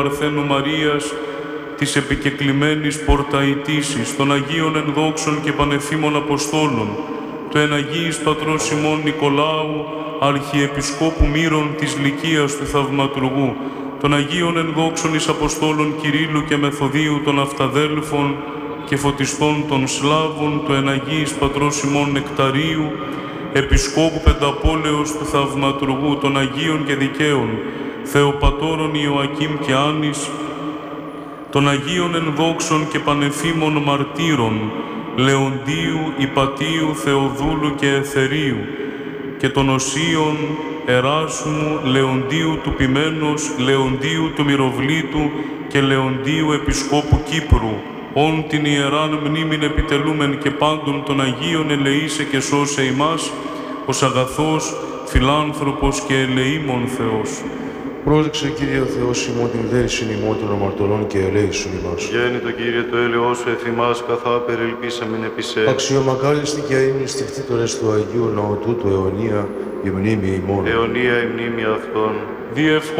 Παρθένου Μαρίας, της επικεκλημένης πορταϊτήσης, των Αγίων Ενδόξων και Πανεφήμων Αποστόλων, του Εναγίης Πατρός Σιμών Νικολάου, Αρχιεπισκόπου Μύρων της Λυκίας του Θαυματουργού, των Αγίων Ενδόξων εις Αποστόλων Κυρίλλου και Μεθοδίου των Αυταδέλφων και Φωτιστών των Σλάβων, του Εναγίης Πατρός Σιμών Νεκταρίου, Επισκόπου Πενταπόλεως του Θαυματουργού, των Αγίων και Δικαίων Θεοπατώρων Ιωακήμ και Άνης, των Αγίων Ενδόξων και Πανεφήμων Μαρτύρων Λεοντίου, Ιπατίου, Θεοδούλου και Εθερίου και των Οσίων Εράσμου, Λεοντίου του Ποιμένος, Λεοντίου του Μυροβλήτου και Λεοντίου Επισκόπου Κύπρου, όν την ιεράν μνήμην επιτελούμεν και πάντων των Αγίων ελεήσε και σώσε ημάς, ως αγαθός, φιλάνθρωπος και ελεήμων Θεός. Πρόσεξε, Κύριε ο Θεός ημών, την δέρησιν ημών των αμαρτωλών και ελέησον ημάς. Γέννητο, Κύριε, το έλεος σου εφημάς, καθά περιλπίσαμεν επί σε. Αξιομακάριστη και αείμνηστη κτήτορες του Αγίου Ναού τούτου αιωνία, η μνήμη ημών. Αιωνία η μνήμη αυτών.